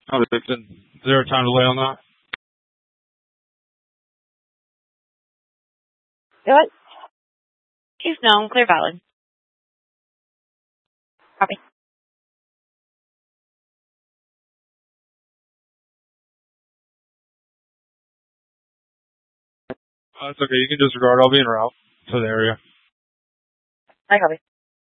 Oh, Dixon. Is there a time delay on that? What? Chief, no, clear valid. Copy. That's okay. You can disregard. I'll be en route to the area. I copy.